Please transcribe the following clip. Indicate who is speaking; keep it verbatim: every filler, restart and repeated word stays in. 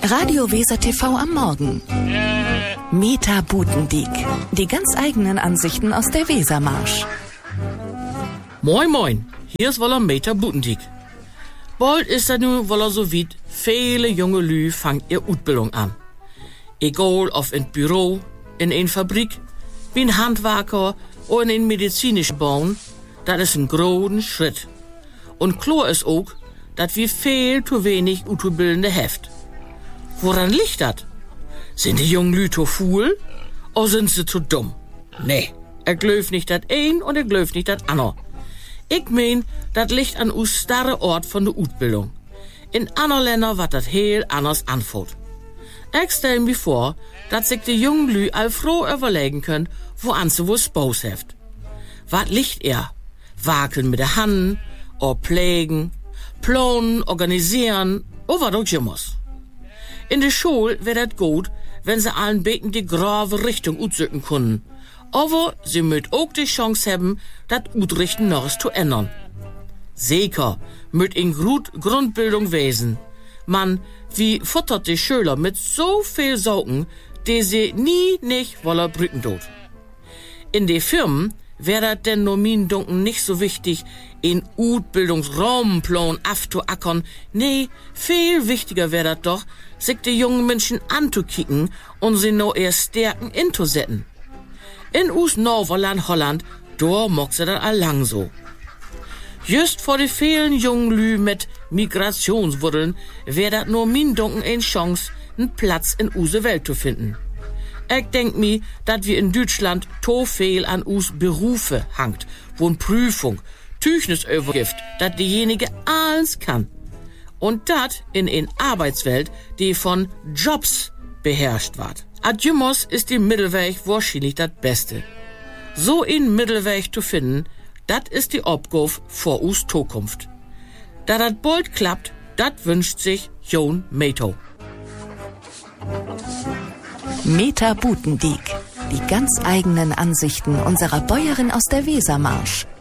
Speaker 1: Radio Weser T V am Morgen. Meta Butendiek. Die ganz eigenen Ansichten aus der Wesermarsch.
Speaker 2: Moin moin, hier ist woller Meta Butendiek. Bald ist er nun woller so weit, viele junge Lü fangen ihre Ausbildung an. Egal ob in Büro, in ein Fabrik, wie ein Handwerker oder in ein medizinischen Bauen, das ist ein großen Schritt. Und klar ist auch, dass wir viel zu wenig Ausbildende heft. Woran liegt das? Sind die jungen Lü zu faul? Oder sind sie zu dumm? Nee, er glöft nicht das ein und er glöft nicht das andere. Ich mein, das liegt an us starre Ort von der Ausbildung. In anderen Ländern wird das heel anders anfällt. Ich stell mir vor, dass sich die jungen Lü all froh überlegen können, woan sie wohl Spaß heft. Wat liegt er? Wakeln mit der Hand, oder pflegen, planen, organisieren, oder was auch immer. In der Schule wäre das gut, wenn sie allen Beten die grave Richtung utsücken können. Aber sie müt auch die Chance haben, das Utrichten noch zu ändern. Sicher müt in Grund Grundbildung wesen. Man, wie futtert die Schüler mit so viel Saugen, die sie nie nicht woller brüten tut. In de Firmen wäre denn nomin dunken nicht so wichtig, in Utbildungsraumplan afzuackern. Nee, viel wichtiger wäre das doch, sich die jungen Menschen anzukicken und sie no erst Stärken inzusetzen. In us Norverland Holland, da mock sie das allang so. Just vor die vielen jungen Lü mit Migrationswurdeln wäre das nur min dunken eine Chance, einen Platz in use Welt zu finden. Ich denk mi, dass wir in Deutschland to viel an us Berufe hangt, wo n Prüfung, Tüchnis übergift, dat diejenige alles kann. Und dat in ein Arbeitswelt, die von Jobs beherrscht wird. Adjumos ist die Mittelweg wahrscheinlich das Beste. So ein Mittelweg zu finden, dat ist die Aufgabe vor us Zukunft. Da dat bald klappt, dat wünscht sich Jon Meto.
Speaker 1: Meta Butendiek. Die ganz eigenen Ansichten unserer Bäuerin aus der Wesermarsch.